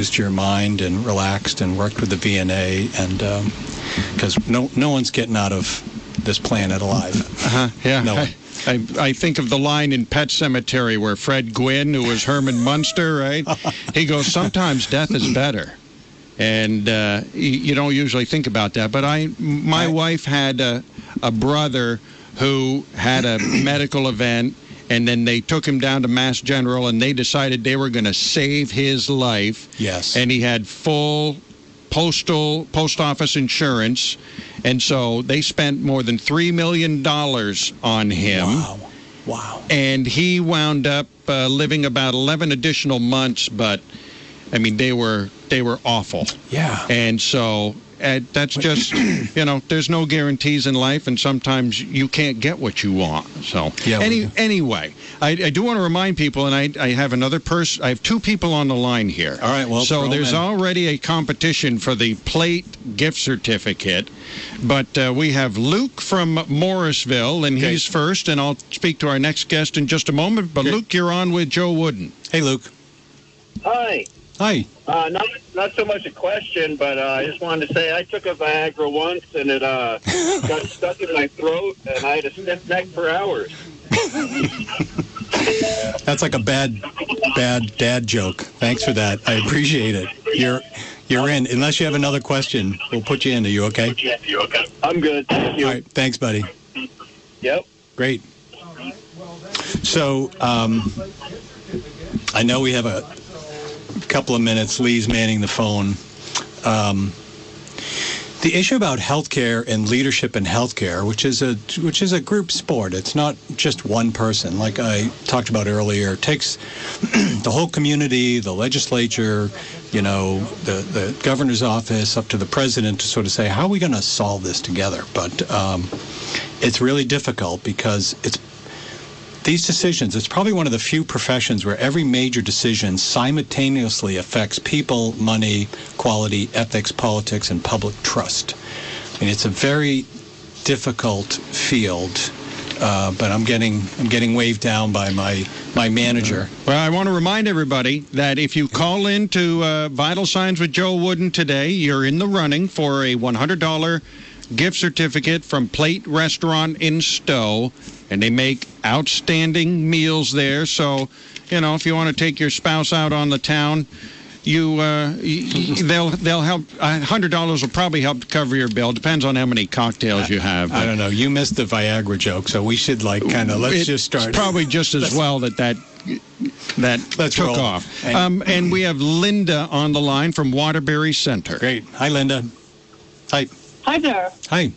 used your mind and relaxed and worked with the VNA, and because no one's getting out of this planet alive. Yeah. No one. I think of the line in Pet Sematary where Fred Gwynn, who was Herman Munster, right? He goes, sometimes death is better. And you don't usually think about that. But my wife had a brother who had a medical event, and then they took him down to Mass General, and they decided they were going to save his life. Yes. And he had full post office insurance, and so they spent more than $3 million on him. Wow. And he wound up living about 11 additional months, but I mean, they were awful. Yeah. And so that's just, there's no guarantees in life, and sometimes you can't get what you want. So anyway, I do want to remind people, and I have another person. I have two people on the line here. All right. Well, so there's already a competition for the plate gift certificate, but we have Luke from Morrisville, and he's first, and I'll speak to our next guest in just a moment. But Luke, you're on with Joe Wooden. Hey, Luke. Hi. Hi. Not so much a question, but I just wanted to say I took a Viagra once, and it got stuck in my throat, and I had a stiff neck for hours. That's like a bad dad joke. Thanks for that. I appreciate it. You're in. Unless you have another question, we'll put you in. Are you okay? I'm good. Thank you. All right. Thanks, buddy. Yep. Great. So I know we have a couple of minutes. Lee's manning the phone. The issue about healthcare and leadership in healthcare, which is a group sport. It's not just one person. Like I talked about earlier, it takes the whole community, the legislature, the governor's office, up to the president to sort of say, how are we going to solve this together? But it's really difficult because these decisions, it's probably one of the few professions where every major decision simultaneously affects people, money, quality, ethics, politics, and public trust. I mean, it's a very difficult field, but I'm getting waved down by my manager. Well, I want to remind everybody that if you call in to Vital Signs with Joe Wooden today, you're in the running for a $100 gift certificate from Plate Restaurant in Stowe. And they make outstanding meals there. So, if you want to take your spouse out on the town, they'll help. $100 will probably help cover your bill. Depends on how many cocktails you have. I don't know. You missed the Viagra joke, so we should let's just start. It's probably just as well that took roll off. And we have Linda on the line from Waterbury Center. Great. Hi, Linda. Hi. Hi there. Hi.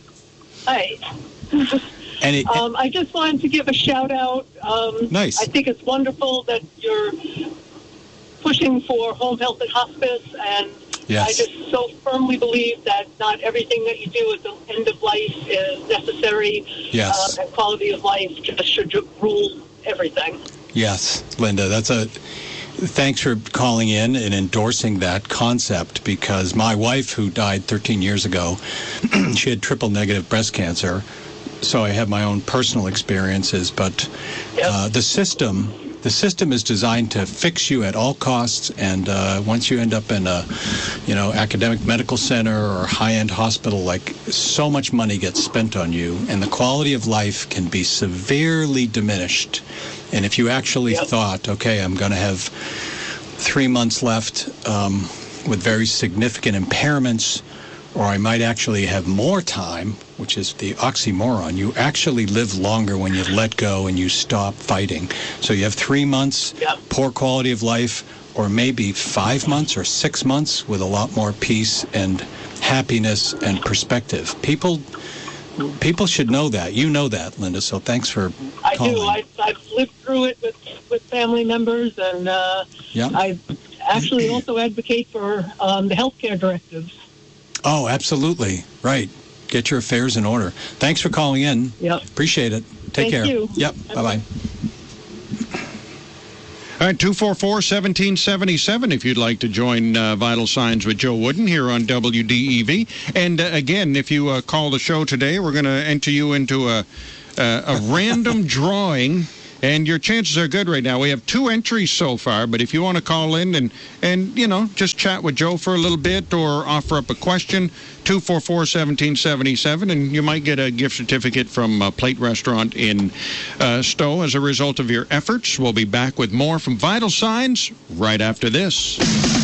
Hi. I just wanted to give a shout out. Nice. I think it's wonderful that you're pushing for home health and hospice, and yes. I just so firmly believe that not everything that you do at the end of life is necessary. Yes. And quality of life just should rule everything. Yes, Linda, thanks for calling in and endorsing that concept, because my wife, who died 13 years ago, she had triple negative breast cancer. So I have my own personal experiences, but the system is designed to fix you at all costs. And once you end up in a, academic medical center or high-end hospital, like so much money gets spent on you, and the quality of life can be severely diminished. And if you actually thought, okay, I'm going to have 3 months left with very significant impairments, or I might actually have more time, which is the oxymoron. You actually live longer when you let go and you stop fighting. So you have 3 months, poor quality of life, or maybe 5 months or 6 months with a lot more peace and happiness and perspective. People should know that. You know that, Linda, so thanks for calling. I do. I've lived through it with family members, and I actually also advocate for the healthcare directives. Oh, absolutely. Right. Get your affairs in order. Thanks for calling in. Yep. Appreciate it. Take care. Thank you. Yep. Bye-bye. All right, 244-1777 if you'd like to join Vital Signs with Joe Wooden here on WDEV. And again, if you call the show today, we're going to enter you into a random drawing. And your chances are good right now. We have 2 entries so far, but if you want to call in and just chat with Joe for a little bit or offer up a question, 244-1777, and you might get a gift certificate from Plate Restaurant in Stowe as a result of your efforts. We'll be back with more from Vital Signs right after this.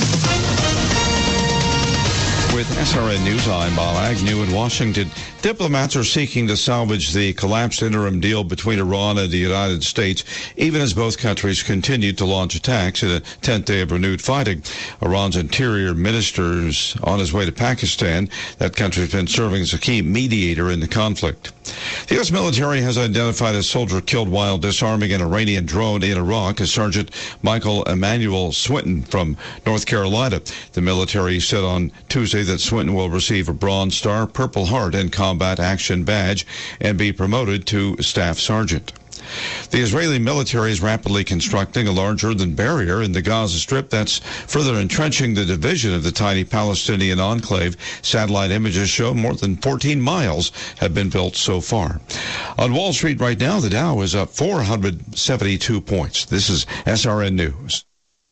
With SRN News, I'm Bob Agnew in Washington. Diplomats are seeking to salvage the collapsed interim deal between Iran and the United States, even as both countries continue to launch attacks in a 10th day of renewed fighting. Iran's interior minister is on his way to Pakistan. That country has been serving as a key mediator in the conflict. The U.S. military has identified a soldier killed while disarming an Iranian drone in Iraq as Sergeant Michael Emmanuel Swinton from North Carolina. The military said on Tuesday that Swinton will receive a Bronze Star, Purple Heart, and Combat Action Badge and be promoted to Staff Sergeant. The Israeli military is rapidly constructing a large earthen barrier in the Gaza Strip that's further entrenching the division of the tiny Palestinian enclave. Satellite images show more than 14 miles have been built so far. On Wall Street right now, the Dow is up 472 points. This is SRN News.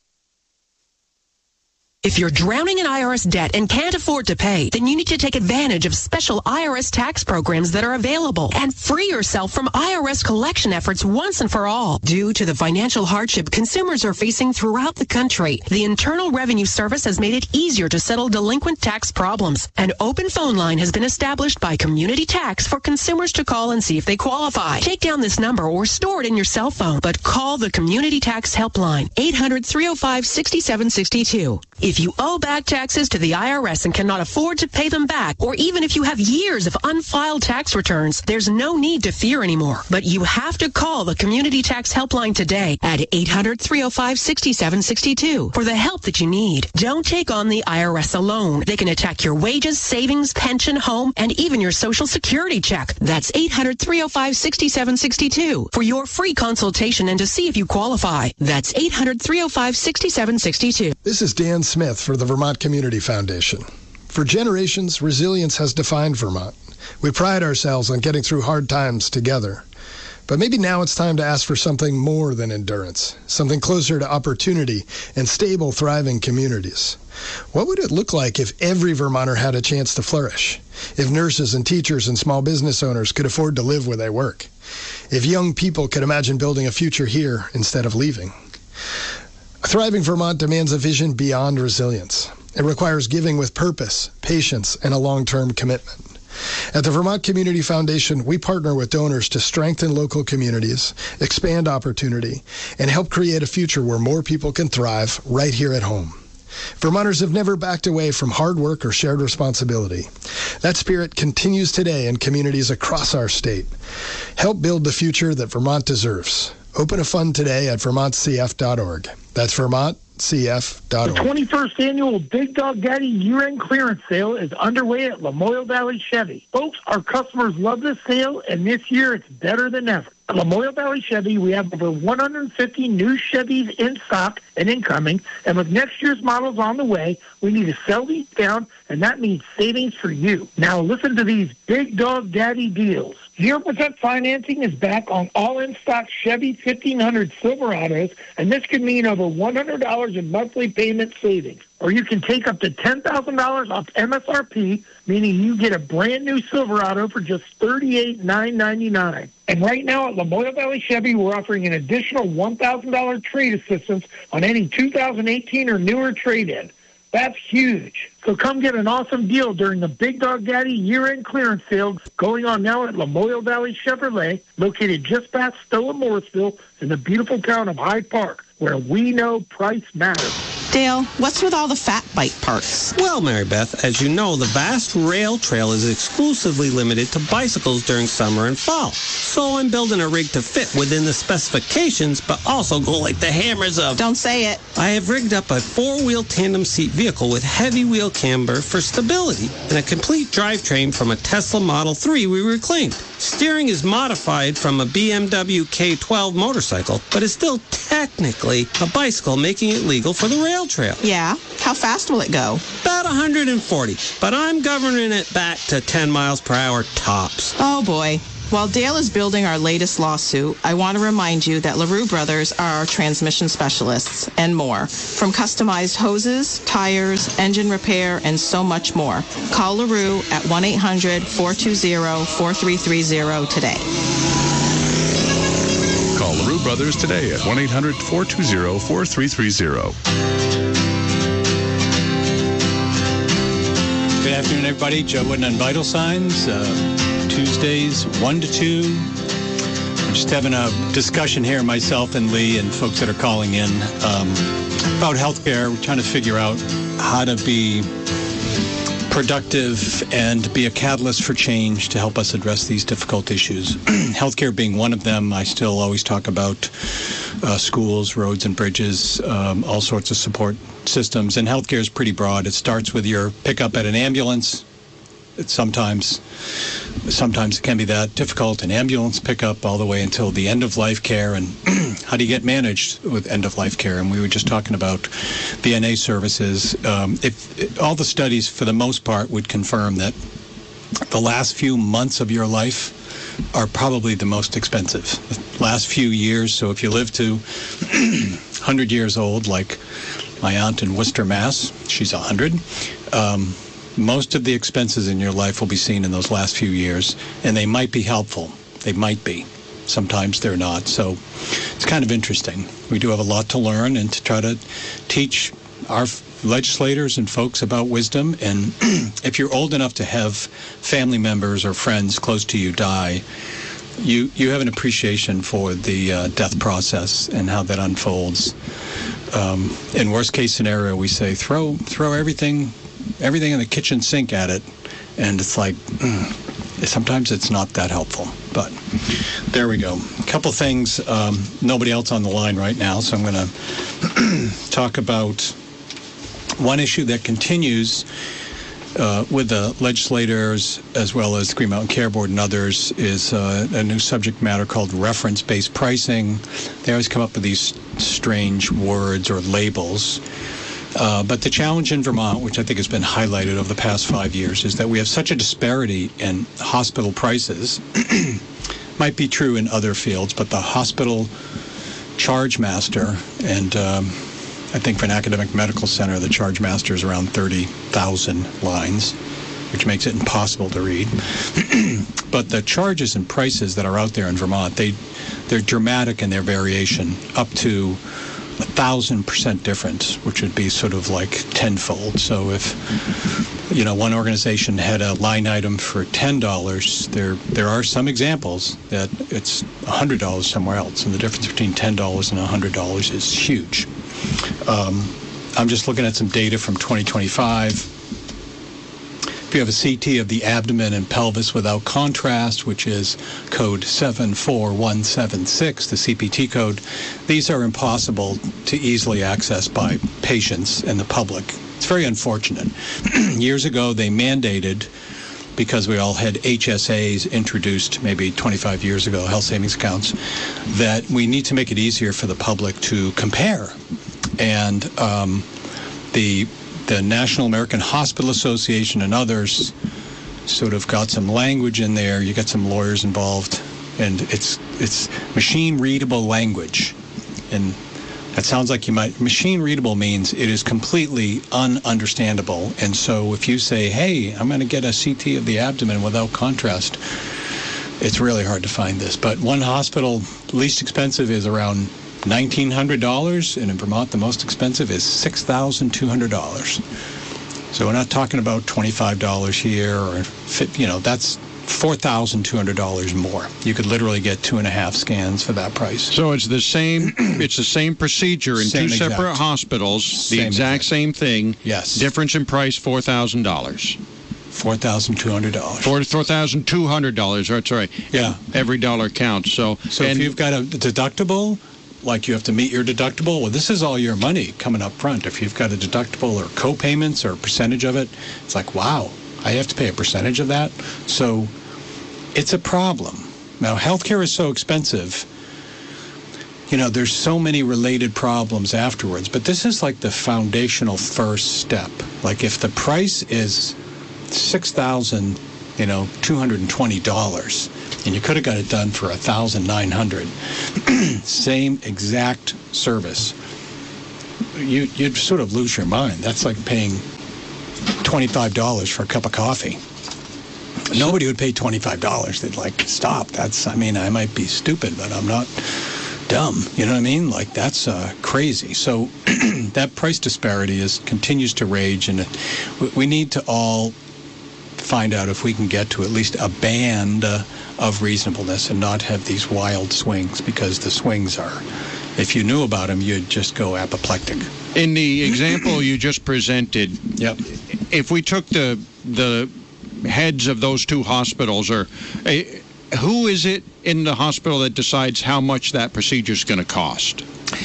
If you're drowning in IRS debt and can't afford to pay, then you need to take advantage of special IRS tax programs that are available and free yourself from IRS collection efforts once and for all. Due to the financial hardship consumers are facing throughout the country, the Internal Revenue Service has made it easier to settle delinquent tax problems. An open phone line has been established by Community Tax for consumers to call and see if they qualify. Take down this number or store it in your cell phone, but call the Community Tax Helpline, 800-305-6762. If you owe back taxes to the IRS and cannot afford to pay them back, or even if you have years of unfiled tax returns, there's no need to fear anymore. But you have to call the Community Tax Helpline today at 800-305-6762 for the help that you need. Don't take on the IRS alone. They can attack your wages, savings, pension, home, and even your Social Security check. That's 800-305-6762 for your free consultation and to see if you qualify. That's 800-305-6762. This is Dan Smith for the Vermont Community Foundation. For generations, resilience has defined Vermont. We pride ourselves on getting through hard times together. But maybe now it's time to ask for something more than endurance, something closer to opportunity and stable, thriving communities. What would it look like if every Vermonter had a chance to flourish? If nurses and teachers and small business owners could afford to live where they work? If young people could imagine building a future here instead of leaving? A thriving Vermont demands a vision beyond resilience. It requires giving with purpose, patience, and a long-term commitment. At the Vermont Community Foundation, we partner with donors to strengthen local communities, expand opportunity, and help create a future where more people can thrive right here at home. Vermonters have never backed away from hard work or shared responsibility. That spirit continues today in communities across our state. Help build the future that Vermont deserves. Open a fund today at vermontcf.org. That's vermontcf.org. The 21st annual Big Dog Daddy year-end clearance sale is underway at Lamoille Valley Chevy. Folks, our customers love this sale, and this year it's better than ever. At Lamoille Valley Chevy, we have over 150 new Chevys in stock and incoming, and with next year's models on the way, we need to sell these down, and that means savings for you. Now listen to these Big Dog Daddy deals. 0% financing is back on all in-stock Chevy 1500 Silverados, and this could mean over $100 in monthly payment savings. Or you can take up to $10,000 off MSRP, meaning you get a brand new Silverado for just $38,999. And right now at Lamoille Valley Chevy, we're offering an additional $1,000 trade assistance on any 2018 or newer trade-in. That's huge. So come get an awesome deal during the Big Dog Daddy year-end clearance sale going on now at Lamoille Valley Chevrolet, located just past Stowe and Morrisville in the beautiful town of Hyde Park, where we know price matters. Dale, what's with all the fat bike parks? Well, Mary Beth, as you know, the vast rail trail is exclusively limited to bicycles during summer and fall. So I'm building a rig to fit within the specifications, but also go like the hammers of... Don't say it. I have rigged up a four-wheel tandem seat vehicle with heavy wheel camber for stability and a complete drivetrain from a Tesla Model 3 we reclaimed. Steering is modified from a BMW K12 motorcycle, but is still technically a bicycle, making it legal for the rail trail. Yeah? How fast will it go? About 140, but I'm governing it back to 10 miles per hour tops. Oh, boy. While Dale is building our latest lawsuit, I want to remind you that LaRue Brothers are our transmission specialists and more. From customized hoses, tires, engine repair, and so much more. Call LaRue at 1-800-420-4330 today. Call LaRue Brothers today at 1-800-420-4330. Good afternoon, everybody. Joe Wooden on Vital Signs. Tuesdays, 1 to 2. I'm just having a discussion here, myself and Lee and folks that are calling in, about healthcare. We're trying to figure out how to be productive and be a catalyst for change to help us address these difficult issues. Healthcare being one of them. I still always talk about schools, roads and bridges, all sorts of support systems. And healthcare is pretty broad. It starts with your pickup at an ambulance. Sometimes it can be that difficult, an ambulance pickup, all the way until the end-of-life care, and how do you get managed with end-of-life care? And we were just talking about VNA services. If all the studies, for the most part, would confirm that the last few months of your life are probably the most expensive. The last few years, so if you live to 100 years old, like my aunt in Worcester, Mass., she's 100, most of the expenses in your life will be seen in those last few years, and they might be helpful. They might be. Sometimes they're not. So it's kind of interesting. We do have a lot to learn and to try to teach our legislators and folks about wisdom. And if you're old enough to have family members or friends close to you die, you have an appreciation for the death process and how that unfolds. In worst case scenario, we say throw everything in the kitchen sink at it, and it's like sometimes it's not that helpful, but there we go. A couple things. Nobody else on the line right now, so I'm going to talk about one issue that continues with the legislators as well as the Green Mountain Care Board and others is a new subject matter called reference-based pricing. They always come up with these strange words or labels. But the challenge in Vermont, which I think has been highlighted over the past 5 years, is that we have such a disparity in hospital prices. Might be true in other fields, but the hospital charge master, and I think for an academic medical center, the charge master is around 30,000 lines, which makes it impossible to read. But the charges and prices that are out there in Vermont, they're dramatic in their variation, up to 1,000% difference, which would be sort of like tenfold. So if one organization had a line item for $10, there are some examples that it's $100 somewhere else, and the difference between $10 and $100 is huge. I'm just looking at some data from 2025. If you have a CT of the abdomen and pelvis without contrast, which is code 74176, the CPT code, these are impossible to easily access by patients and the public. It's very unfortunate. Years ago, they mandated, because we all had HSAs introduced maybe 25 years ago, health savings accounts, that we need to make it easier for the public to compare. And the National American Hospital Association and others sort of got some language in there. You got some lawyers involved, and it's machine readable language. And that sounds like machine readable means it is completely ununderstandable. And so if you say, hey, I'm going to get a CT of the abdomen without contrast, it's really hard to find this. But one hospital, least expensive, is around $1,900, and in Vermont, the most expensive is $6,200. So we're not talking about $25 here, or that's $4,200 more. You could literally get 2.5 scans for that price. So it's the same. It's the same procedure in two separate hospitals. The exact same thing. Yes. Difference in price $4,000. $4,200. $4,200. That's right. Yeah. Every dollar counts. So if you've got a deductible, like you have to meet your deductible, well, this is all your money coming up front. If you've got a deductible or co-payments or a percentage of it, it's like, wow, I have to pay a percentage of that. So it's a problem. Now, healthcare is so expensive. There's so many related problems afterwards, but this is like the foundational first step. Like if the price is $6,220, and you could have got it done for $1,900. Same exact service. You'd sort of lose your mind. That's like paying $25 for a cup of coffee. Nobody would pay $25. They'd like, stop. I might be stupid, but I'm not dumb. You know what I mean? Like, that's crazy. So that price disparity continues to rage, and we need to all find out if we can get to at least a band of reasonableness and not have these wild swings, because the swings are, if you knew about them, you'd just go apoplectic. In the example you just presented, yep. If we took the heads of those two hospitals, or who is it in the hospital that decides how much that procedure is going to cost?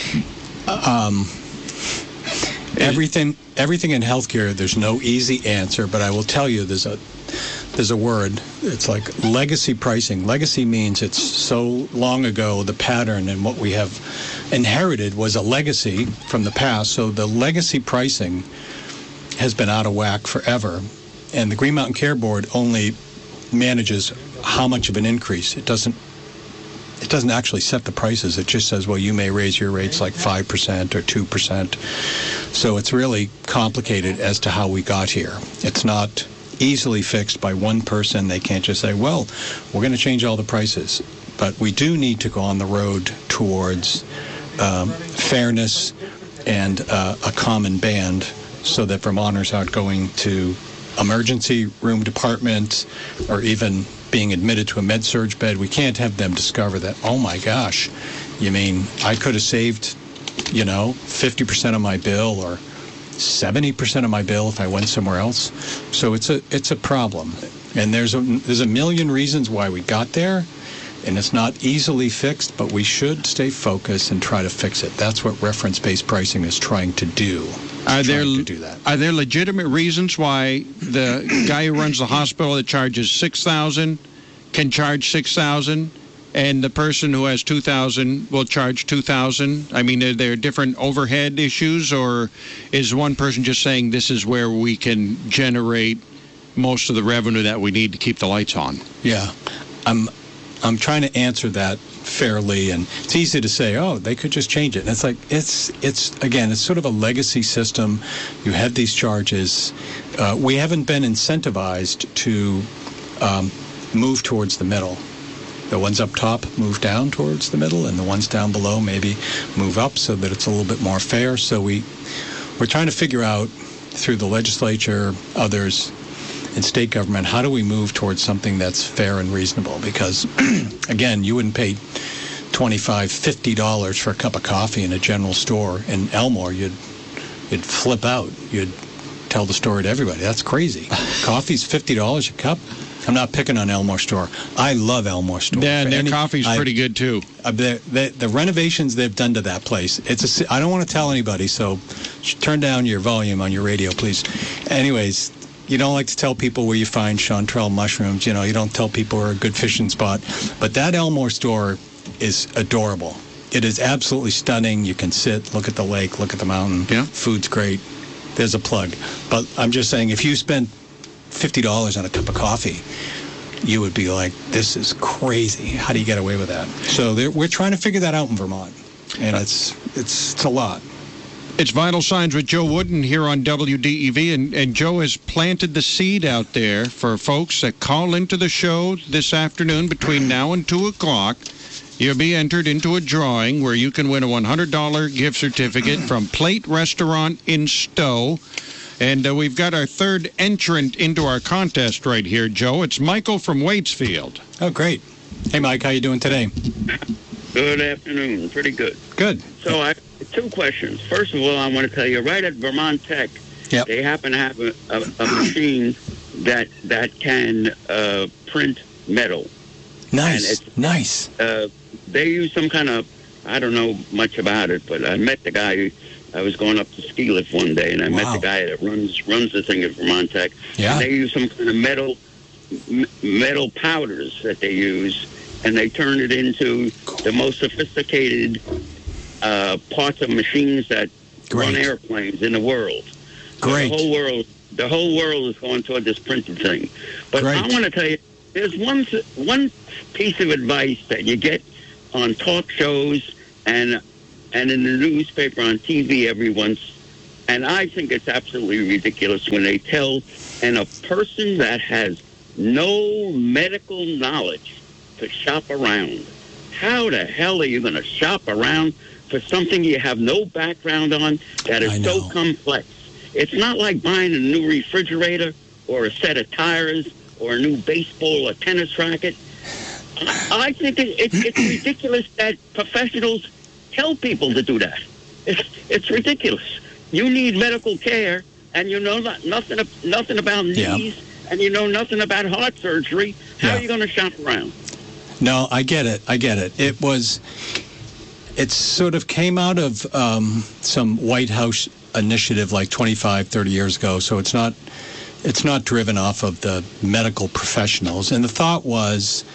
Everything in healthcare, there's no easy answer, but I will tell you there's a word. It's like legacy pricing. Legacy means it's so long ago, the pattern and what we have inherited was a legacy from the past. So the legacy pricing has been out of whack forever. And the Green Mountain Care Board only manages how much of an increase. It doesn't actually set the prices. It just says, well, you may raise your rates like 5% or 2%. So it's really complicated as to how we got here. It's not easily fixed by one person. They can't just say, well, we're going to change all the prices. But we do need to go on the road towards fairness and a common band, so that Vermonters aren't going to emergency room departments or even being admitted to a med-surg bed. We can't have them discover that, oh my gosh, you mean I could have saved, 50% of my bill or 70% of my bill if I went somewhere else. So it's a problem. And there's a million reasons why we got there, and it's not easily fixed, but we should stay focused and try to fix it. That's what reference-based pricing is trying to do. Are there legitimate reasons why the guy who runs the hospital that charges $6,000 can charge $6,000, and the person who has $2,000 will charge $2,000? I mean, are there different overhead issues, or is one person just saying this is where we can generate most of the revenue that we need to keep the lights on? Yeah, I'm trying to answer that fairly, and it's easy to say, oh, they could just change it. And it's like, it's sort of a legacy system. You have these charges. We haven't been incentivized to move towards the middle. The ones up top move down towards the middle, and the ones down below maybe move up so that it's a little bit more fair. So we're trying to figure out through the legislature, others, and state government, how do we move towards something that's fair and reasonable? Because, again, you wouldn't pay $25, $50 for a cup of coffee in a general store in Elmore. You'd flip out. You'd tell the story to everybody. That's crazy. Coffee's $50 a cup? I'm not picking on Elmore Store. I love Elmore Store. Yeah, their coffee's pretty good, too. The renovations they've done to that place, I don't want to tell anybody, so turn down your volume on your radio, please. Anyways, you don't like to tell people where you find chanterelle mushrooms. You don't tell people where a good fishing spot. But that Elmore Store is adorable. It is absolutely stunning. You can sit, look at the lake, look at the mountain. Yeah. Food's great. There's a plug. But I'm just saying, if you spent $50 on a cup of coffee, you would be like, this is crazy. How do you get away with that? So we're trying to figure that out in Vermont. And it's a lot. It's Vital Signs with Joe Wooden here on WDEV, and Joe has planted the seed out there for folks that call into the show this afternoon between now and 2 o'clock. You'll be entered into a drawing where you can win a $100 gift certificate from Plate Restaurant in Stowe. And we've got our third entrant into our contest right here, Joe. It's Michael from Waitsfield. Oh, great. Hey, Mike, how you doing today? Good afternoon. Pretty good. Good. So I have two questions. First of all, I want to tell you, right at Vermont Tech, yep, they happen to have a machine that can print metal. Nice. Nice. They use some kind of, I don't know much about it, but I met the guy. I was going up to ski lift one day, and I met the guy that runs the thing at Vermont Tech. Yeah. And they use some kind of metal powders that they use, and they turn it into the most sophisticated parts of machines that run airplanes in the world. Great. So the whole world is going toward this printed thing. But I want to tell you, there's one piece of advice that you get on talk shows and in the newspaper, on TV every once, and I think it's absolutely ridiculous when they tell a person that has no medical knowledge to shop around. How the hell are you going to shop around for something you have no background on that is so complex? It's not like buying a new refrigerator or a set of tires or a new baseball or tennis racket. I think it's ridiculous that professionals tell people to do that. It's ridiculous. You need medical care, and you know nothing about knees, and you know nothing about heart surgery. How are you going to shop around? No, I get it. It sort of came out of some White House initiative like 25, 30 years ago, so it's not driven off of the medical professionals. And the thought was,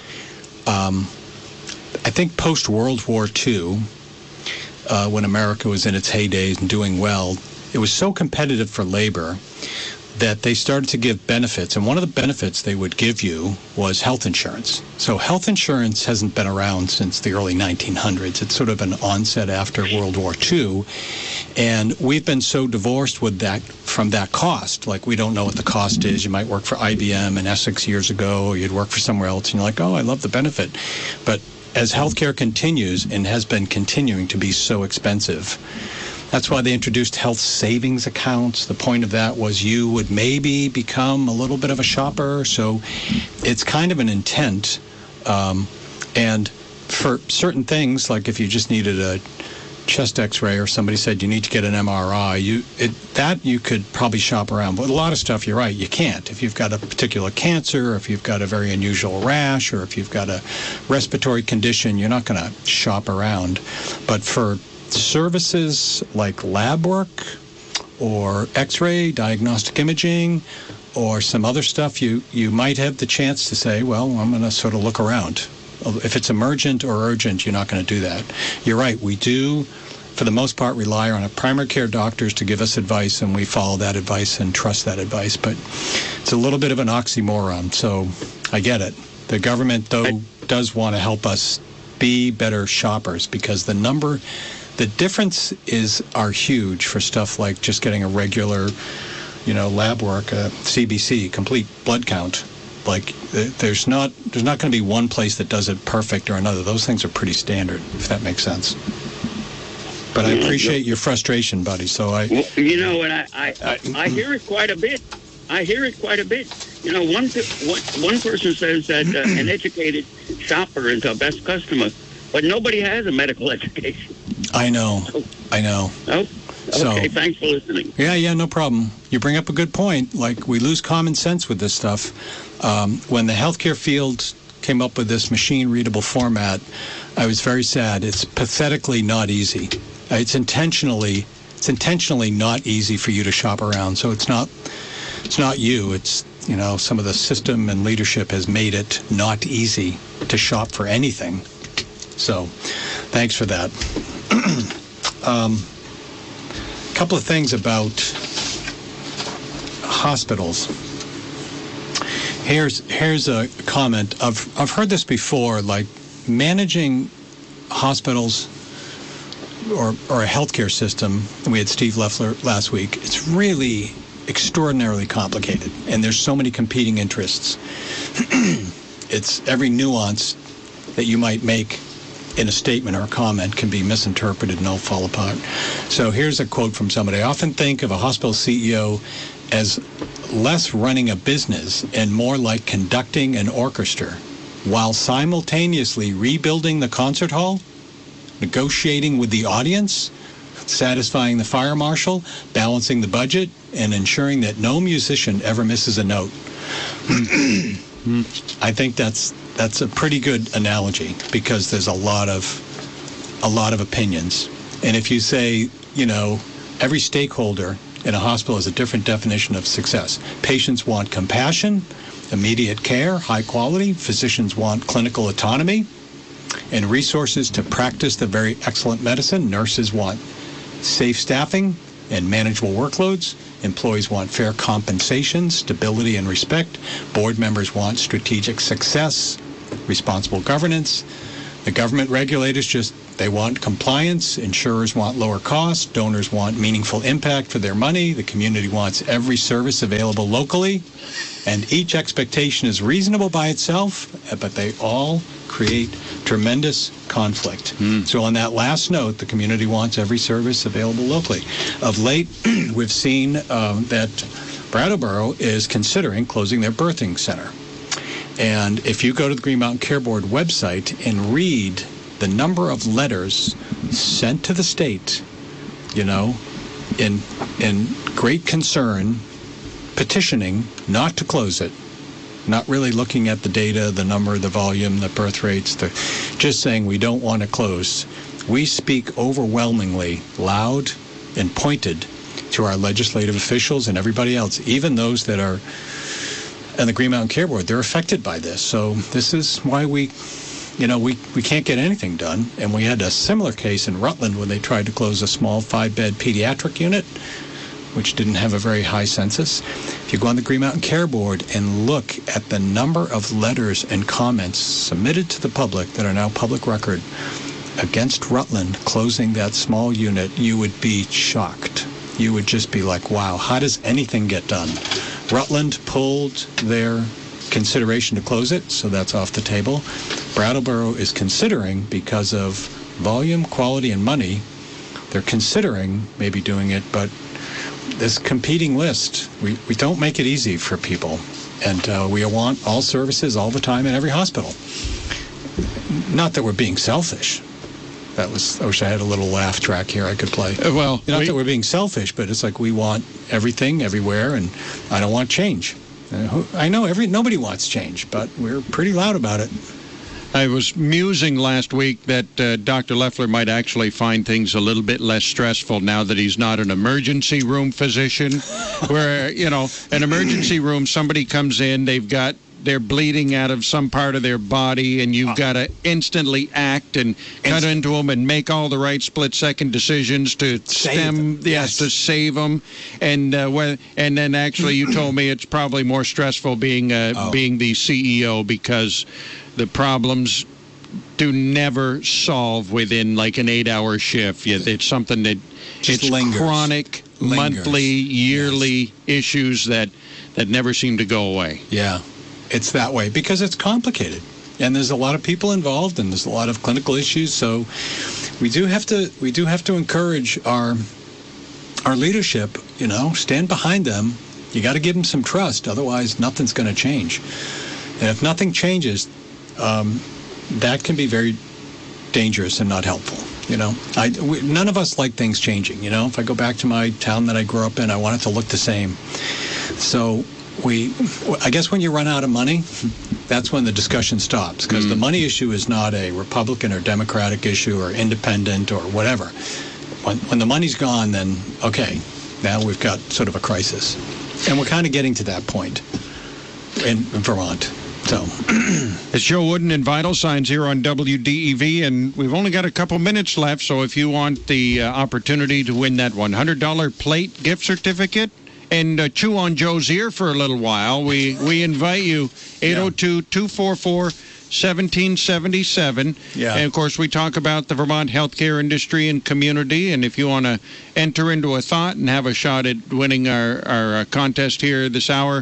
I think post-World War II, when America was in its heydays and doing well, it was so competitive for labor that they started to give benefits. And one of the benefits they would give you was health insurance. So health insurance hasn't been around since the early 1900s. It's sort of an onset after World War II. And we've been so divorced from that cost. Like, we don't know what the cost is. You might work for IBM in Essex years ago, or you'd work for somewhere else, and you're like, oh, I love the benefit. But as healthcare continues and has been continuing to be so expensive, that's why they introduced health savings accounts. The point of that was you would maybe become a little bit of a shopper. So it's kind of an intent. And for certain things, like if you just needed a chest x-ray or somebody said you need to get an MRI, you could probably shop around. But a lot of stuff, you're right, you can't. If you've got a particular cancer, or if you've got a very unusual rash, or if you've got a respiratory condition, you're not going to shop around. But for services like lab work or x-ray, diagnostic imaging, or some other stuff, you might have the chance to say, well, I'm going to sort of look around. If it's emergent or urgent, you're not going to do that. You're right, we do, for the most part, rely on our primary care doctors to give us advice, and we follow that advice and trust that advice. But it's a little bit of an oxymoron, so I get it. The government, though, does want to help us be better shoppers, because the differences are huge for stuff like just getting a regular, lab work, a CBC, complete blood count. Like, there's not going to be one place that does it perfect or another. Those things are pretty standard, if that makes sense. But I appreciate your frustration, buddy. So I hear it quite a bit. One person says that an educated shopper is our best customer, but nobody has a medical education. I know. Oh, okay, thanks for listening. Yeah, no problem. You bring up a good point. Like, we lose common sense with this stuff. When the healthcare field came up with this machine-readable format, I was very sad. It's pathetically not easy. It's intentionally not easy for you to shop around. So it's not you. It's, some of the system and leadership has made it not easy to shop for anything. So thanks for that. A couple of things about hospitals. Here's a comment. I've heard this before, like managing hospitals or a healthcare system. We had Steve Leffler last week. It's really extraordinarily complicated, and there's so many competing interests. It's every nuance that you might make in a statement or a comment can be misinterpreted and all fall apart. So here's a quote from somebody. I often think of a hospital CEO as less running a business and more like conducting an orchestra, while simultaneously rebuilding the concert hall, negotiating with the audience, satisfying the fire marshal, balancing the budget, and ensuring that no musician ever misses a note. I think that's a pretty good analogy, because there's a lot of opinions. And if you say, every stakeholder in a hospital has a different definition of success. Patients want compassion, immediate care, high quality. Physicians want clinical autonomy and resources to practice the very excellent medicine. Nurses want safe staffing. and manageable workloads. Employees want fair compensation, stability, and respect. Board members want strategic success, responsible governance. The government regulators they want compliance. Insurers want lower costs. Donors want meaningful impact for their money. The community wants every service available locally. And each expectation is reasonable by itself, but they all create tremendous conflict. So on that last note, the community wants every service available locally. Of late, we've seen that Brattleboro is considering closing their birthing center. And if you go to the Green Mountain Care Board website and read the number of letters sent to the state, in great concern, petitioning not to close it, not really looking at the data, the number, the volume, the birth rates, just saying we don't want to close. We speak overwhelmingly loud and pointed to our legislative officials and everybody else, even those that are on the Green Mountain Care Board. They're affected by this. So this is why we can't get anything done. And we had a similar case in Rutland when they tried to close a small 5-bed pediatric unit, which didn't have a very high census. If you go on the Green Mountain Care Board and look at the number of letters and comments submitted to the public that are now public record against Rutland closing that small unit, you would be shocked. You would just be like, wow, how does anything get done? Rutland pulled their consideration to close it, so that's off the table. Brattleboro is considering, because of volume, quality, and money, they're considering maybe doing it, but this competing list, we don't make it easy for people. And we want all services all the time in every hospital. Not that we're being selfish. I wish I had a little laugh track here I could play. Not that we're being selfish, but it's like we want everything everywhere, and I don't want change. I know nobody wants change, but we're pretty loud about it. I was musing last week that Dr. Leffler might actually find things a little bit less stressful now that he's not an emergency room physician, where, an emergency room, somebody comes in, they're bleeding out of some part of their body, and you've got to instantly act and cut into them and make all the right split-second decisions to to save them. And then actually you told me it's probably more stressful being the CEO, because the problems do never solve within like an 8-hour shift. It's something that it's chronic, monthly, yearly issues that never seem to go away. Yeah. It's that way because it's complicated, and there's a lot of people involved, and there's a lot of clinical issues. So we do have to encourage our leadership. Stand behind them. You got to give them some trust, otherwise nothing's going to change. And if nothing changes, that can be very dangerous and not helpful. None of us like things changing. If I go back to my town that I grew up in, I want it to look the same. So I guess when you run out of money, that's when the discussion stops, because the money issue is not a Republican or Democratic issue or independent or whatever. When the money's gone, then, okay, now we've got sort of a crisis. And we're kind of getting to that point in Vermont. So it's Joe Wooden and Vital Signs here on WDEV, and we've only got a couple minutes left, so if you want the opportunity to win that $100 plate gift certificate, and chew on Joe's ear for a little while, we invite you, 802-244-1777. Yeah. And, of course, we talk about the Vermont healthcare industry and community, and if you want to enter into a thought and have a shot at winning our contest here this hour,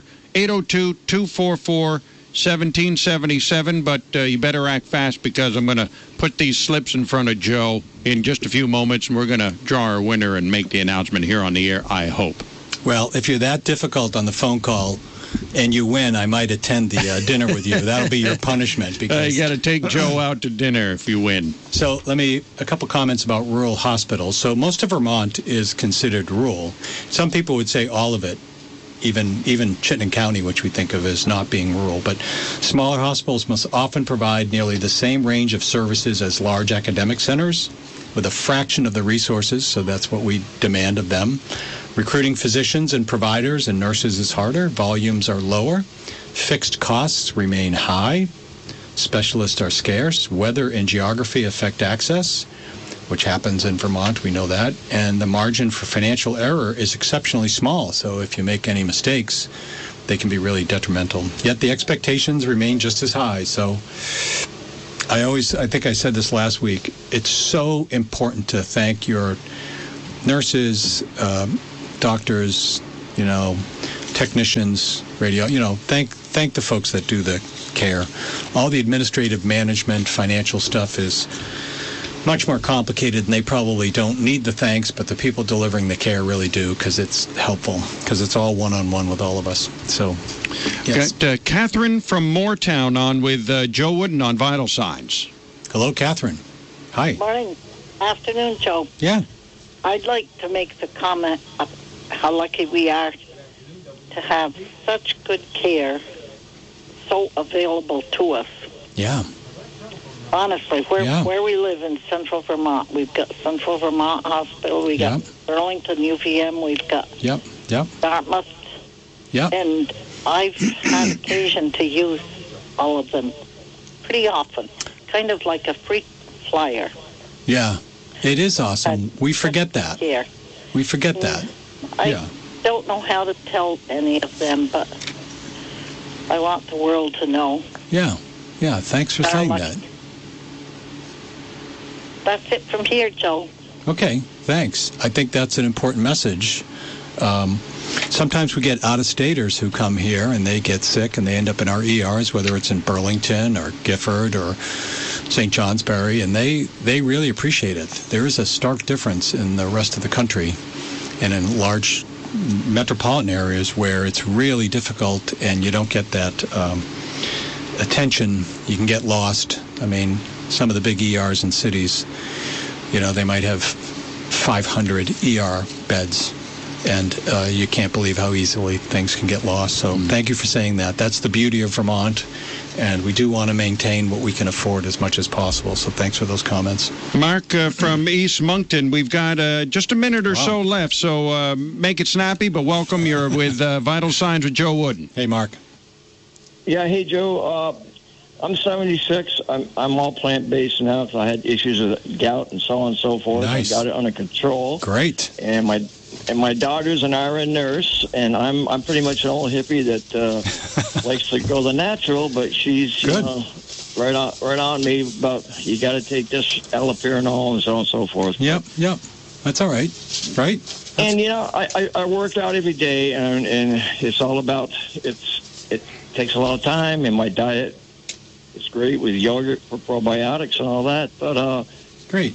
802-244-1777, but you better act fast, because I'm going to put these slips in front of Joe in just a few moments, and we're going to draw our winner and make the announcement here on the air, I hope. Well, if you're that difficult on the phone call and you win, I might attend the dinner with you. That'll be your punishment. Because you got to take Joe out to dinner if you win. So a couple comments about rural hospitals. So most of Vermont is considered rural. Some people would say all of it, even Chittenden County, which we think of as not being rural. But smaller hospitals must often provide nearly the same range of services as large academic centers, with a fraction of the resources, so that's what we demand of them. Recruiting physicians and providers and nurses is harder. Volumes are lower. Fixed costs remain high. Specialists are scarce. Weather and geography affect access. which happens in Vermont, we know that, and the margin for financial error is exceptionally small. So if you make any mistakes, they can be really detrimental. Yet the expectations remain just as high. So I think I said this last week, it's so important to thank your nurses, doctors, technicians, radio, thank the folks that do the care. All the administrative management, financial stuff is much more complicated, and they probably don't need the thanks, but the people delivering the care really do, because it's helpful, because it's all one-on-one with all of us. So, yes. Got Catherine from Moortown on with Joe Wooden on Vital Signs. Hello, Catherine. Hi. Morning. Afternoon, Joe. Yeah. I'd like to make the comment of how lucky we are to have such good care so available to us. Yeah. Honestly, where we live in Central Vermont, we've got Central Vermont Hospital, we got Burlington UVM, we've got Dartmouth. Yep. And I've had occasion to use all of them pretty often, kind of like a freak flyer. Yeah, it is awesome. We forget that. Care. We forget that. I don't know how to tell any of them, but I want the world to know. Yeah, thanks for saying that. That's it from here, Joe. Okay, thanks. I think that's an important message. Sometimes we get out-of-staters who come here and they get sick and they end up in our ERs, whether it's in Burlington or Gifford or St. Johnsbury, and they really appreciate it. There is a stark difference in the rest of the country and in large metropolitan areas where it's really difficult and you don't get that attention. You can get lost. I mean, some of the big ERs in cities, they might have 500 ER beds, and you can't believe how easily things can get lost. So thank you for saying that. That's the beauty of Vermont, and we do want to maintain what we can afford as much as possible. So thanks for those comments. Mark from East Moncton, we've got just a minute or so left, so make it snappy, but welcome. You're with Vital Signs with Joe Wooden. Hey, Mark. Yeah, hey, Joe. I'm 76. I'm all plant-based now because I had issues with gout and so on and so forth. Nice. I got it under control. Great. And my daughters and I are a nurse, and I'm pretty much an old hippie that likes to go the natural, but she's right on me about you got to take this allopurinol and so on and so forth. Yep. That's all right. Right. And I work out every day, and it's all about it takes a lot of time, and my diet. It's great with yogurt for probiotics and all that, but great.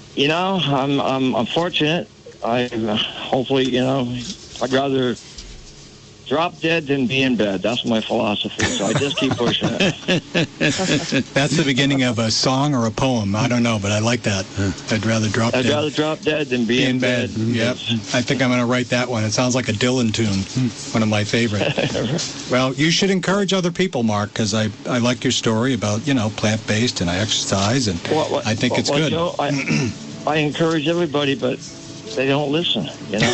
I'm fortunate. Hopefully, I'd rather drop dead than be in bed. That's my philosophy. So I just keep pushing it. That's the beginning of a song or a poem. I don't know, but I like that. I'd rather drop dead. I'd rather drop dead than be in bed. Yep. I think I'm going to write that one. It sounds like a Dylan tune. One of my favorite. Well, you should encourage other people, Mark, because I like your story about, plant-based, and I exercise, and I think it's good. Joe, I encourage everybody, but they don't listen.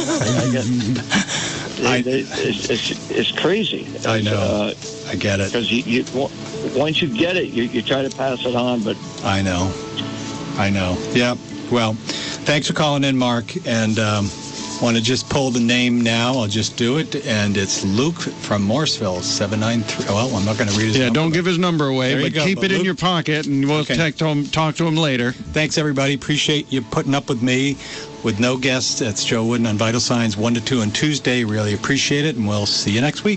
It's crazy. I know. I get it. Because you once you get it, you try to pass it on, but I know. Yeah. Well, thanks for calling in, Mark, and want to just pull the name now. I'll just do it, and it's Luke from Morrisville, 793. Well, I'm not going to read his number. Don't give his number away, but keep it in your pocket, and we'll talk to him later. Thanks, everybody. Appreciate you putting up with me. With no guests, that's Joe Wooden on Vital Signs 1 to 2 on Tuesday. Really appreciate it, and we'll see you next week.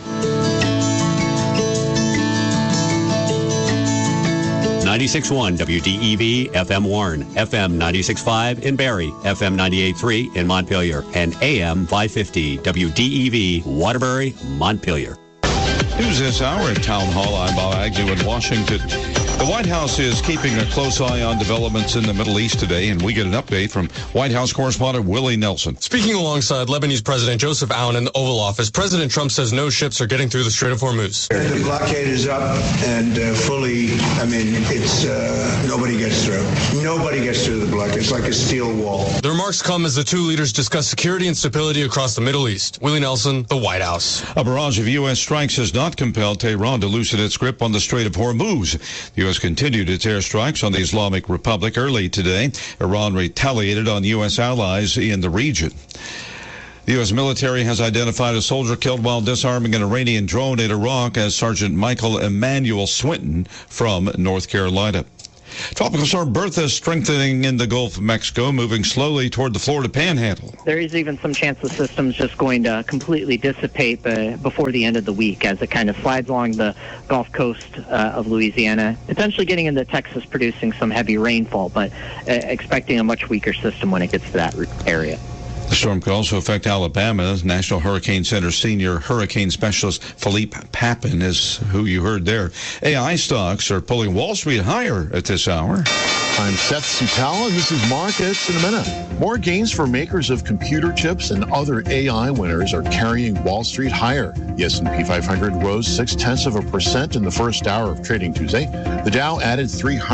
96.1 WDEV FM Warren, FM 96.5 in Barrie, FM 98.3 in Montpelier, and AM 550 WDEV Waterbury, Montpelier. News this hour at Town Hall. I'm Bob Agnew in Washington. The White House is keeping a close eye on developments in the Middle East today, and we get an update from White House correspondent Willie Nelson. Speaking alongside Lebanese President Joseph Aoun in the Oval Office, President Trump says no ships are getting through the Strait of Hormuz. The blockade is up and it's nobody gets through. Nobody gets through the blockade. It's like a steel wall. The remarks come as the two leaders discuss security and stability across the Middle East. Willie Nelson, the White House. A barrage of U.S. strikes has not compelled Tehran to loosen its grip on the Strait of Hormuz. The U.S. continued its airstrikes on the Islamic Republic early today. Iran retaliated on U.S. allies in the region. The U.S. military has identified a soldier killed while disarming an Iranian drone in Iraq as Sergeant Michael Emmanuel Swinton from North Carolina. Tropical storm Bertha strengthening in the Gulf of Mexico, moving slowly toward the Florida Panhandle. There is even some chance the system's just going to completely dissipate before the end of the week as it kind of slides along the Gulf Coast of Louisiana, potentially getting into Texas, producing some heavy rainfall, but expecting a much weaker system when it gets to that area. The storm could also affect Alabama. National Hurricane Center senior hurricane specialist Philippe Papin is who you heard there. AI stocks are pulling Wall Street higher at this hour. I'm Seth Sutala. This is Markets in a minute. More gains for makers of computer chips and other AI winners are carrying Wall Street higher. The S&P 500 rose 0.6% in the first hour of trading Tuesday. The Dow added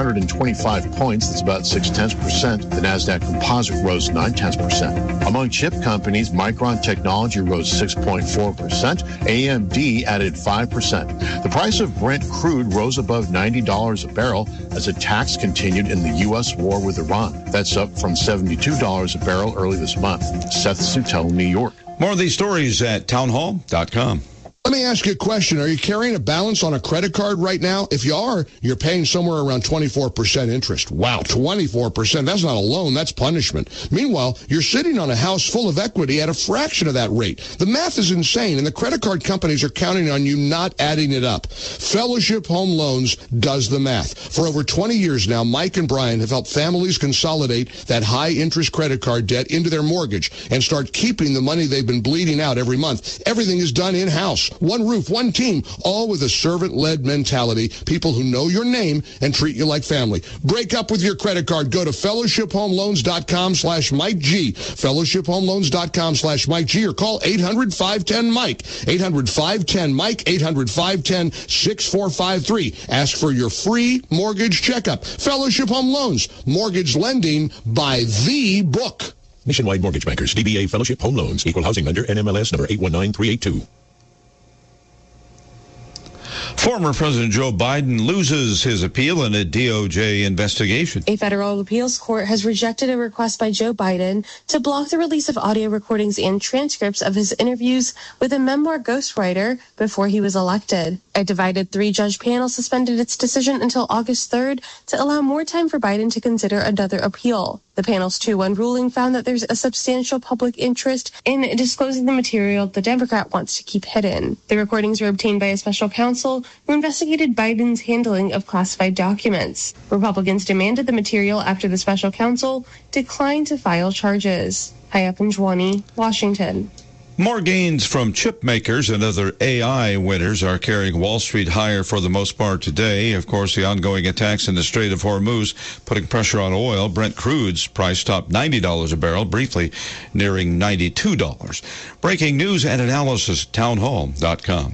325 points. That's about 0.6%. The Nasdaq Composite rose 0.9%. Among chip companies, Micron Technology rose 6.4%. AMD added 5%. The price of Brent crude rose above $90 a barrel as attacks continued in the U.S. war with Iran. That's up from $72 a barrel early this month. Seth Sutell, New York. More of these stories at townhall.com. Let me ask you a question. Are you carrying a balance on a credit card right now? If you are, you're paying somewhere around 24% interest. Wow, 24%. That's not a loan. That's punishment. Meanwhile, you're sitting on a house full of equity at a fraction of that rate. The math is insane, and the credit card companies are counting on you not adding it up. Fellowship Home Loans does the math. For over 20 years now, Mike and Brian have helped families consolidate that high-interest credit card debt into their mortgage and start keeping the money they've been bleeding out every month. Everything is done in-house. One roof, one team, all with a servant-led mentality, people who know your name and treat you like family. Break up with your credit card. Go to fellowshiphomeloans.com/Mike G, fellowshiphomeloans.com/Mike G, or call 800-510-MIKE, 800-510-MIKE, 800-510-6453. Ask for your free mortgage checkup. Fellowship Home Loans, mortgage lending by the book. Nationwide Mortgage Bankers, DBA Fellowship Home Loans, Equal Housing Lender, NMLS number 819382. Former President Joe Biden loses his appeal in a DOJ investigation. A federal appeals court has rejected a request by Joe Biden to block the release of audio recordings and transcripts of his interviews with a memoir ghostwriter before he was elected. A divided three-judge panel suspended its decision until August 3rd to allow more time for Biden to consider another appeal. The panel's 2-1 ruling found that there's a substantial public interest in disclosing the material the Democrat wants to keep hidden. The recordings were obtained by a special counsel who investigated Biden's handling of classified documents. Republicans demanded the material after the special counsel declined to file charges. Hayat Panjwani, Washington. More gains from chip makers and other AI winners are carrying Wall Street higher for the most part today. Of course, the ongoing attacks in the Strait of Hormuz putting pressure on oil. Brent crude's price topped $90 a barrel, briefly nearing $92. Breaking news and analysis, townhall.com.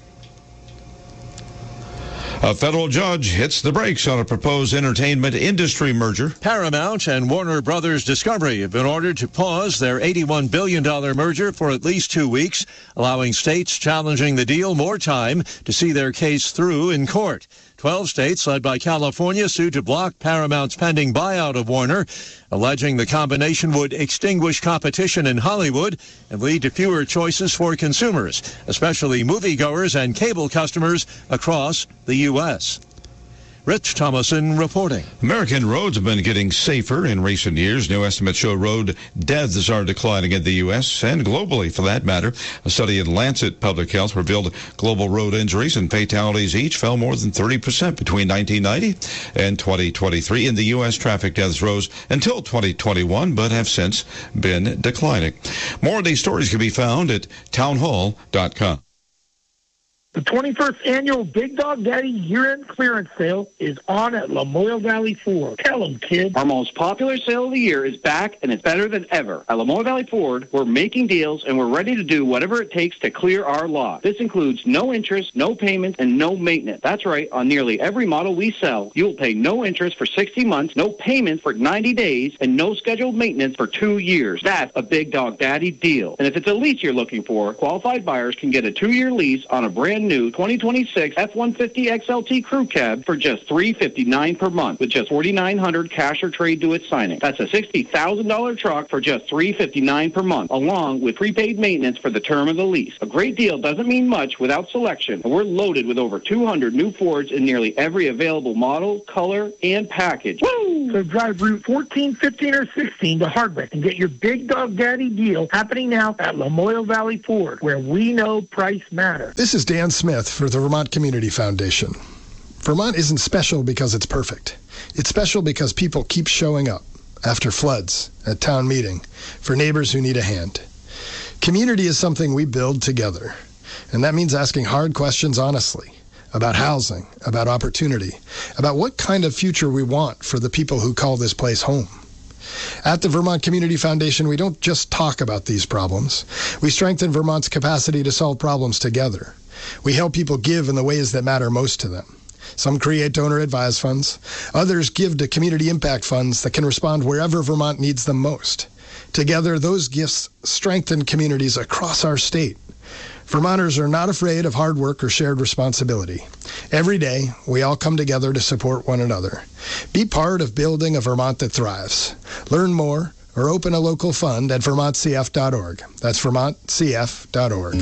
A federal judge hits the brakes on a proposed entertainment industry merger. Paramount and Warner Brothers Discovery have been ordered to pause their $81 billion merger for at least 2 weeks, allowing states challenging the deal more time to see their case through in court. 12 states, led by California, sued to block Paramount's pending buyout of Warner, alleging the combination would extinguish competition in Hollywood and lead to fewer choices for consumers, especially moviegoers and cable customers across the U.S. Rich Thomason reporting. American roads have been getting safer in recent years. New estimates show road deaths are declining in the U.S. and globally, for that matter. A study in Lancet Public Health revealed global road injuries and fatalities each fell more than 30% between 1990 and 2023. In the U.S., traffic deaths rose until 2021, but have since been declining. More of these stories can be found at townhall.com. The 21st annual Big Dog Daddy year-end clearance sale is on at Lamoille Valley Ford. Tell them, kid. Our most popular sale of the year is back, and it's better than ever. At Lamoille Valley Ford, we're making deals, and we're ready to do whatever it takes to clear our lot. This includes no interest, no payments, and no maintenance. That's right. On nearly every model we sell, you'll pay no interest for 60 months, no payments for 90 days, and no scheduled maintenance for 2 years. That's a Big Dog Daddy deal. And if it's a lease you're looking for, qualified buyers can get a 2-year lease on a brand brand new 2026 F-150 XLT Crew Cab for just $359 per month with just $4,900 cash or trade to its signing. That's a $60,000 truck for just $359 per month, along with prepaid maintenance for the term of the lease. A great deal doesn't mean much without selection, and we're loaded with over 200 new Fords in nearly every available model, color, and package. Woo! So drive Route 14, 15, or 16 to Hardwick and get your Big Dog Daddy deal happening now at Lamoille Valley Ford, where we know price matters. This is Dan Smith for the Vermont Community Foundation. Vermont isn't special because it's perfect. It's special because people keep showing up after floods, at town meeting, for neighbors who need a hand. Community is something we build together, and that means asking hard questions honestly about housing, about opportunity, about what kind of future we want for the people who call this place home. At the Vermont Community Foundation, we don't just talk about these problems. We strengthen Vermont's capacity to solve problems together. We help people give in the ways that matter most to them. Some create donor-advised funds. Others give to community impact funds that can respond wherever Vermont needs them most. Together, those gifts strengthen communities across our state. Vermonters are not afraid of hard work or shared responsibility. Every day, we all come together to support one another. Be part of building a Vermont that thrives. Learn more or open a local fund at vermontcf.org. That's vermontcf.org.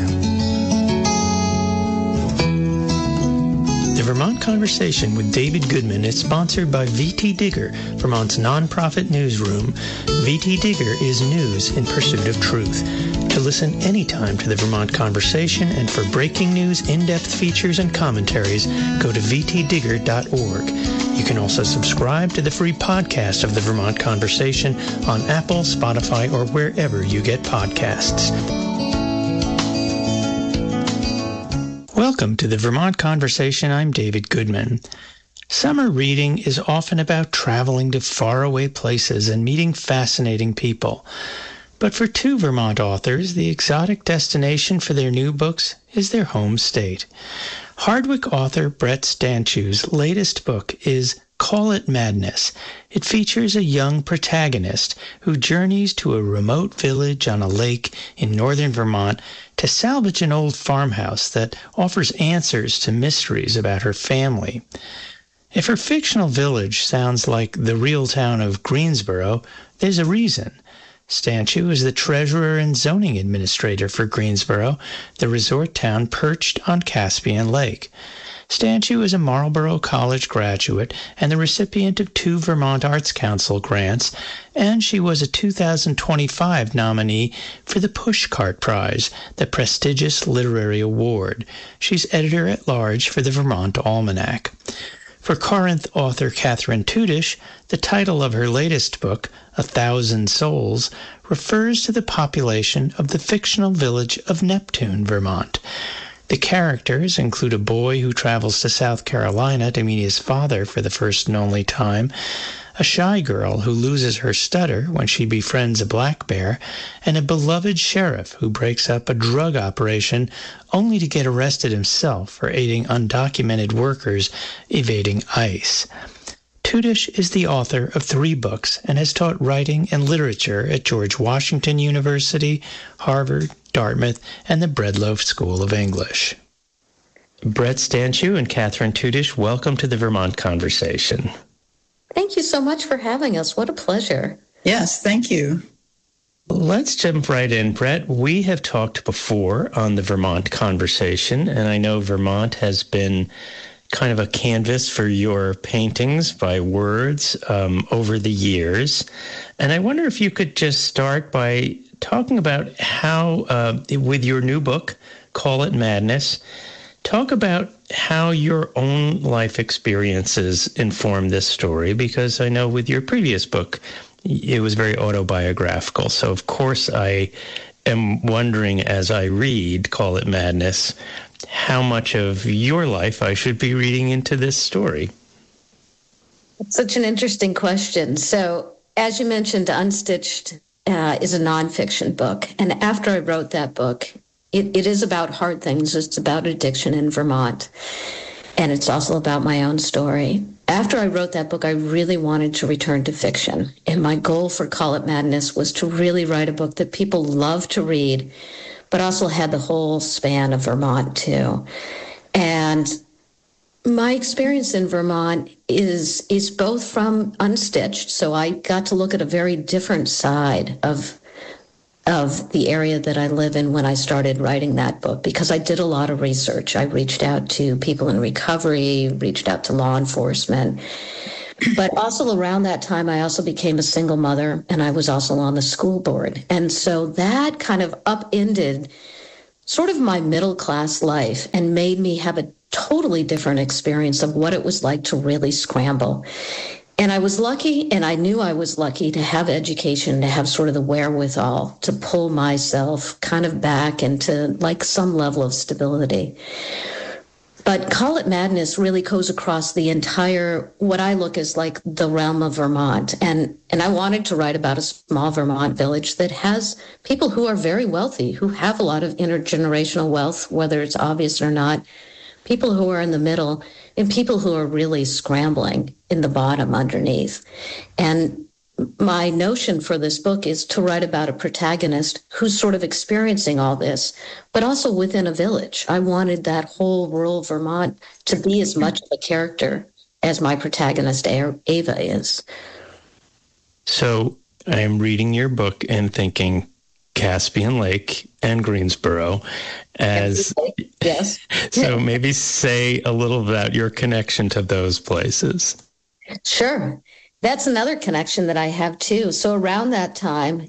The Vermont Conversation with David Goodman is sponsored by VT Digger, Vermont's nonprofit newsroom. VT Digger is news in pursuit of truth. To listen anytime to the Vermont Conversation and for breaking news, in-depth features, and commentaries, go to vtdigger.org. You can also subscribe to the free podcast of the Vermont Conversation on Apple, Spotify, or wherever you get podcasts. Welcome to the Vermont Conversation. I'm David Goodman. Summer reading is often about traveling to faraway places and meeting fascinating people. But for two Vermont authors, the exotic destination for their new books is their home state. Hardwick author Brett Stanchu's latest book is Call It Madness. It features a young protagonist who journeys to a remote village on a lake in northern Vermont to salvage an old farmhouse that offers answers to mysteries about her family. If her fictional village sounds like the real town of Greensboro, there's a reason. Stanchu is the treasurer and zoning administrator for Greensboro, the resort town perched on Caspian Lake. Stanchu is a Marlborough College graduate and the recipient of 2 Vermont Arts Council grants, and she was a 2025 nominee for the Pushcart Prize, the prestigious literary award. She's editor-at-large for the Vermont Almanac. For Corinth author Catherine Tudish, the title of her latest book, 1,000 Souls, refers to the population of the fictional village of Neptune, Vermont. The characters include a boy who travels to South Carolina to meet his father for the first and only time, a shy girl who loses her stutter when she befriends a black bear, and a beloved sheriff who breaks up a drug operation only to get arrested himself for aiding undocumented workers evading ICE. Tudish is the author of 3 books and has taught writing and literature at George Washington University, Harvard, Dartmouth, and the Breadloaf School of English. Brett Stanchu and Catherine Tudish, welcome to the Vermont Conversation. Thank you so much for having us. What a pleasure. Yes, thank you. Let's jump right in, Brett. We have talked before on the Vermont Conversation, and I know Vermont has been kind of a canvas for your paintings by words over the years. And I wonder if you could just start by talking about how, with your new book, Call It Madness, talk about how your own life experiences inform this story, because I know with your previous book, it was very autobiographical. So, of course, I am wondering as I read Call It Madness, how much of your life I should be reading into this story. That's such an interesting question. So, as you mentioned, Unstitched is a nonfiction book. And after I wrote that book, it is about hard things. It's about addiction in Vermont. And it's also about my own story. After I wrote that book, I really wanted to return to fiction. And my goal for Call It Madness was to really write a book that people love to read, but also had the whole span of Vermont, too. And my experience in Vermont is both from Unstitched, so I got to look at a very different side of the area that I live in when I started writing that book, because I did a lot of research. I reached out to people in recovery, reached out to law enforcement. But also around that time, I also became a single mother, and I was also on the school board. And so that kind of upended sort of my middle-class life and made me have a totally different experience of what it was like to really scramble. And I was lucky, and I knew I was lucky to have education, to have sort of the wherewithal to pull myself kind of back into like some level of stability. But Call It Madness really goes across the entire, what I look as like the realm of Vermont. And I wanted to write about a small Vermont village that has people who are very wealthy, who have a lot of intergenerational wealth, whether it's obvious or not, people who are in the middle, and people who are really scrambling in the bottom underneath. And my notion for this book is to write about a protagonist who's sort of experiencing all this, but also within a village. I wanted that whole rural Vermont to be as much of a character as my protagonist Ava is. So I'm reading your book and thinking Caspian Lake and Greensboro as yes. So maybe say a little about your connection to those places. Sure. That's another connection that I have too. So around that time,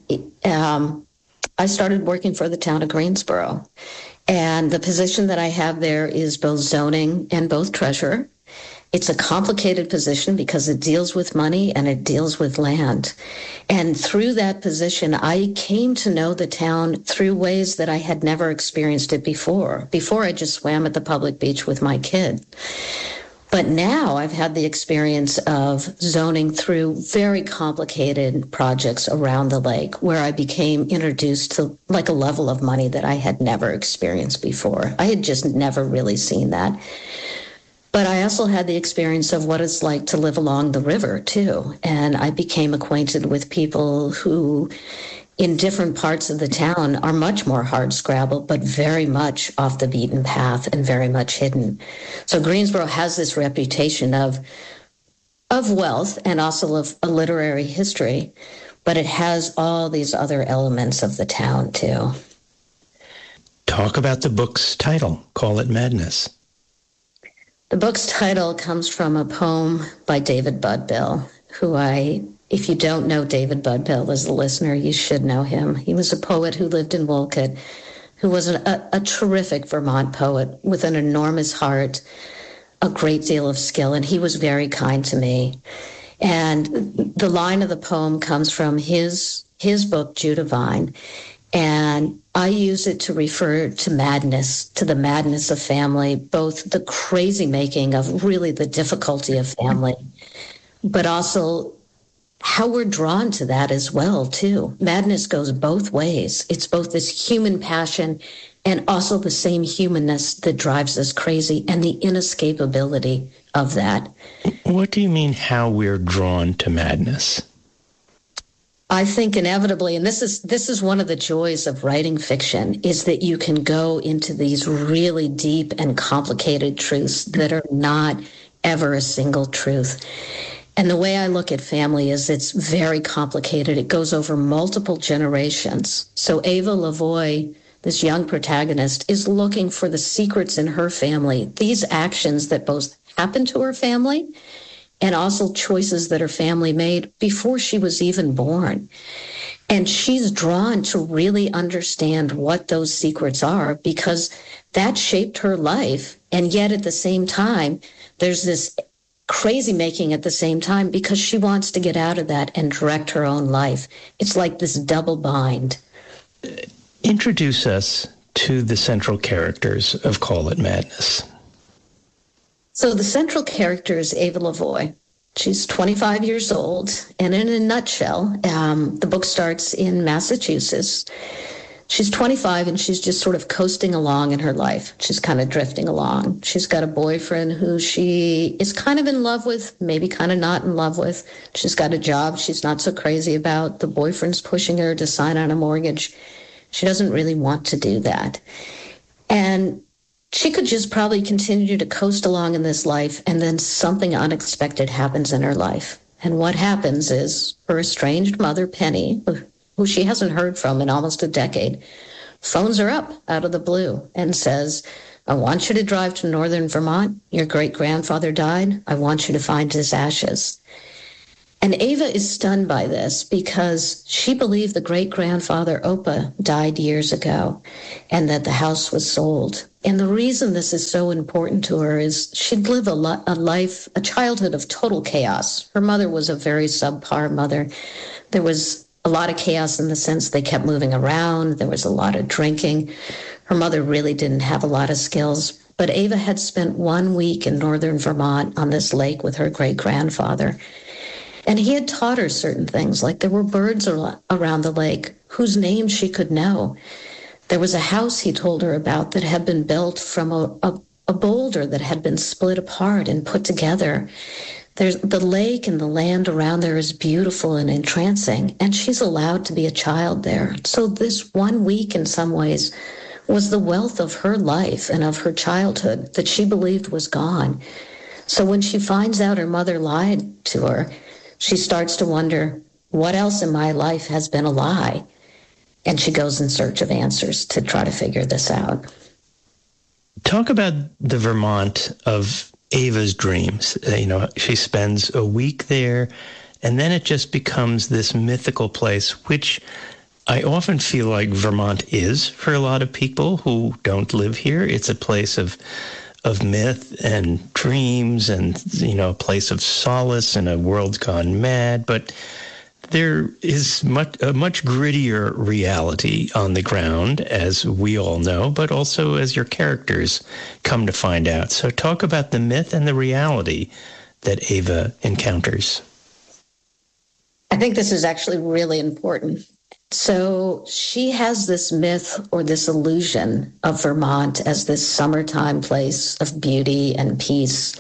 I started working for the town of Greensboro, and the position that I have there is both zoning and both treasurer. It's a complicated position because it deals with money and it deals with land. And through that position, I came to know the town through ways that I had never experienced it before. Before, I just swam at the public beach with my kid. But now I've had the experience of zoning through very complicated projects around the lake, where I became introduced to like a level of money that I had never experienced before. I had just never really seen that. But I also had the experience of what it's like to live along the river, too. And I became acquainted with people who, in different parts of the town, are much more hardscrabble, but very much off the beaten path and very much hidden. So Greensboro has this reputation of wealth and also of a literary history, but it has all these other elements of the town, too. Talk about the book's title, Call It Madness. The book's title comes from a poem by David Budbill, who if you don't know David Budbill as a listener, you should know him. He was a poet who lived in Wolcott, who was a terrific Vermont poet with an enormous heart, a great deal of skill, and he was very kind to me. And the line of the poem comes from his book, Judavine, and I use it to refer to madness, to the madness of family, both the crazy making of really the difficulty of family, but also how we're drawn to that as well, too. Madness goes both ways. It's both this human passion and also the same humanness that drives us crazy and the inescapability of that. What do you mean how we're drawn to madness? I think inevitably, and this is one of the joys of writing fiction, is that you can go into these really deep and complicated truths that are not ever a single truth. And the way I look at family is it's very complicated. It goes over multiple generations. So Ava Lavoie, this young protagonist, is looking for the secrets in her family, these actions that both happened to her family and also choices that her family made before she was even born. And she's drawn to really understand what those secrets are because that shaped her life. And yet at the same time, there's this crazy making at the same time because she wants to get out of that and direct her own life. It's like this double bind. Introduce us to the central characters of Call It Madness. So the central character is Ava Lavoie. She's 25 years old, and in a nutshell, the book starts in Massachusetts. She's 25, and she's just sort of coasting along in her life. She's kind of drifting along. She's got a boyfriend who she is kind of in love with, maybe kind of not in love with. She's got a job she's not so crazy about. The boyfriend's pushing her to sign on a mortgage. She doesn't really want to do that. And she could just probably continue to coast along in this life, and then something unexpected happens in her life. And what happens is her estranged mother, Penny, who she hasn't heard from in almost a decade, phones her up out of the blue and says, I want you to drive to northern Vermont. Your great-grandfather died. I want you to find his ashes. And Ava is stunned by this because she believed the great-grandfather, Opa, died years ago and that the house was sold. And the reason this is so important to her is she'd lived a childhood of total chaos. Her mother was a very subpar mother. There was a lot of chaos in the sense they kept moving around. There was a lot of drinking. Her mother really didn't have a lot of skills. But Ava had spent 1 week in northern Vermont on this lake with her great-grandfather. And he had taught her certain things, like there were birds around the lake whose names she could know. There was a house he told her about that had been built from a boulder that had been split apart and put together. There's the lake and the land around there is beautiful and entrancing, and she's allowed to be a child there. So this 1 week, in some ways, was the wealth of her life and of her childhood that she believed was gone. So when she finds out her mother lied to her, she starts to wonder, what else in my life has been a lie? And she goes in search of answers to try to figure this out. Talk about the Vermont of Ava's dreams. She spends a week there, and then it just becomes this mythical place, which I often feel like Vermont is for a lot of people who don't live here. It's a place of myth and dreams and, a place of solace in a world gone mad. But there is a much grittier reality on the ground, as we all know, but also as your characters come to find out. So talk about the myth and the reality that Ava encounters. I think this is actually really important. So she has this myth or this illusion of Vermont as this summertime place of beauty and peace,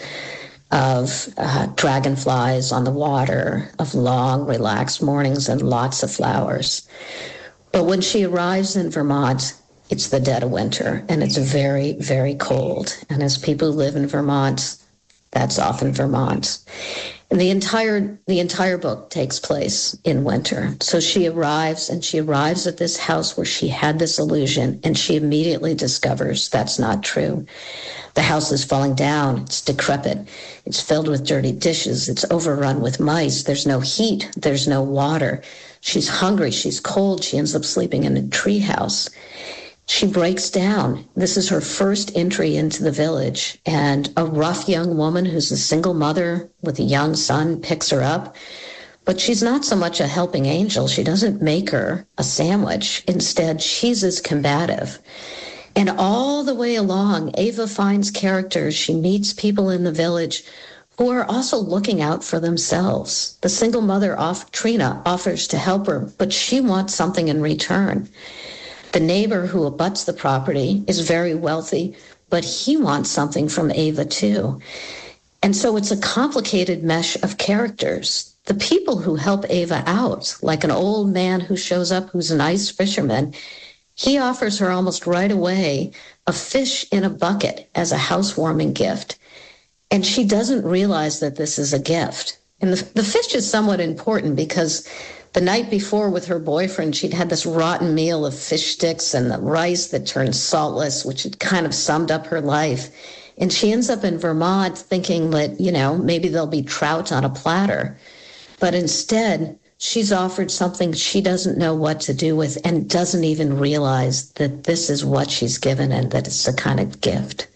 of dragonflies on the water, of long, relaxed mornings and lots of flowers. But when she arrives in Vermont, it's the dead of winter, and it's very, very cold. And as people who live in Vermont, that's often Vermont. And the entire book takes place in winter. So she arrives at this house where she had this illusion, and she immediately discovers that's not true. The house is falling down. It's decrepit. It's filled with dirty dishes. It's overrun with mice. There's no heat. There's no water. She's hungry. She's cold. She ends up sleeping in a treehouse. She breaks down. This is her first entry into the village, and a rough young woman who's a single mother with a young son picks her up. But she's not so much a helping angel. She doesn't make her a sandwich. Instead, she's as combative. And all the way along, Ava finds characters. She meets people in the village who are also looking out for themselves. The single mother, Trina, offers to help her, but she wants something in return. The neighbor who abuts the property is very wealthy, but he wants something from Ava too. And so it's a complicated mesh of characters. The people who help Ava out, like an old man who shows up who's a nice fisherman, he offers her almost right away a fish in a bucket as a housewarming gift. And she doesn't realize that this is a gift. And the fish is somewhat important because the night before with her boyfriend, she'd had this rotten meal of fish sticks and the rice that turned saltless, which had kind of summed up her life. And she ends up in Vermont thinking that, maybe there'll be trout on a platter. But instead, she's offered something she doesn't know what to do with and doesn't even realize that this is what she's given and that it's a kind of gift.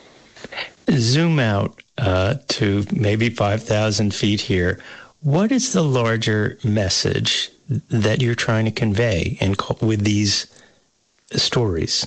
Zoom out to maybe 5,000 feet here. What is the larger message that you're trying to convey with these stories?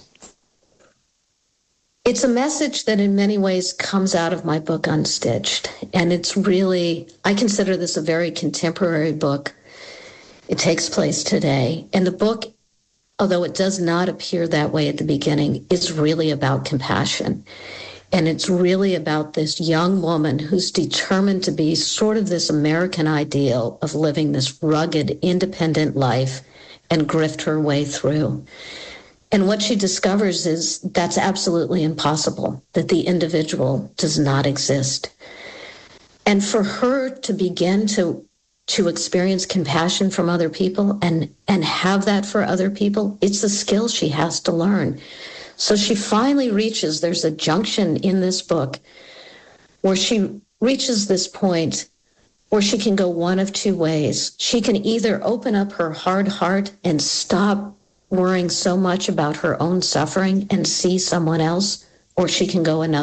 It's a message that in many ways comes out of my book, Unstitched. And it's really, I consider this a very contemporary book. It takes place today. And the book, although it does not appear that way at the beginning, is really about compassion. And it's really about this young woman who's determined to be sort of this American ideal of living this rugged, independent life and grift her way through. And what she discovers is that's absolutely impossible, that the individual does not exist. And for her to begin to experience compassion from other people and have that for other people, it's a skill she has to learn. So she finally reaches, there's a junction in this book where she reaches this point where she can go one of two ways. She can either open up her hard heart and stop worrying so much about her own suffering and see someone else, or she can go another